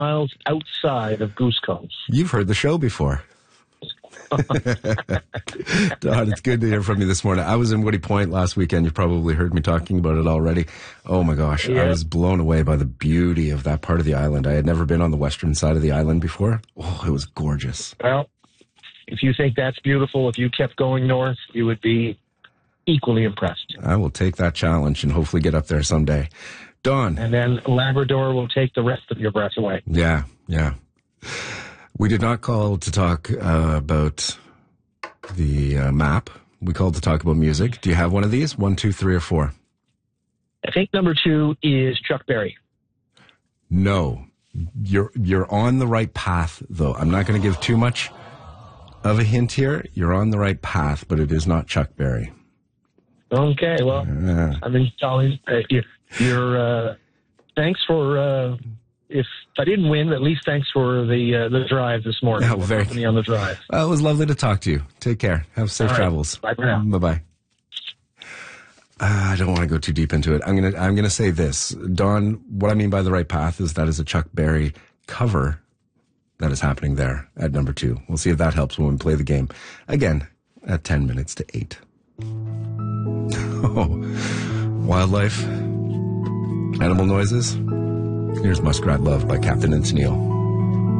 miles outside of Goose Cove. You've heard the show before. Don, it's good to hear from you this morning. I was in Woody Point last weekend. You probably heard me talking about it already. Oh my gosh, yeah. I was blown away by the beauty of that part of the island. I had never been on the western side of the island before. Oh, it was gorgeous. Well, if you think that's beautiful, if you kept going north, you would be equally impressed. I will take that challenge and hopefully get up there someday. Don. And then Labrador will take the rest of your breath away. Yeah. We did not call to talk about the map. We called to talk about music. Do you have one of these? 1, 2, 3, or 4? I think number 2 is Chuck Berry. No. You're on the right path, though. I'm not going to give too much of a hint here. You're on the right path, but it is not Chuck Berry. Okay, well, I mean, Colin, thanks for... if I didn't win, at least thanks for the drive this morning. Oh, very me on the drive. It was lovely to talk to you. Take care. Have safe travels. Bye for now. Bye-bye. I don't want to go too deep into it. I'm gonna say this, Don. What I mean by the right path is that is a Chuck Berry cover that is happening there at number 2. We'll see if that helps when we play the game again at 10 minutes to 8. Oh, wildlife, animal noises. Here's Muskrat Love by Captain and Tennille.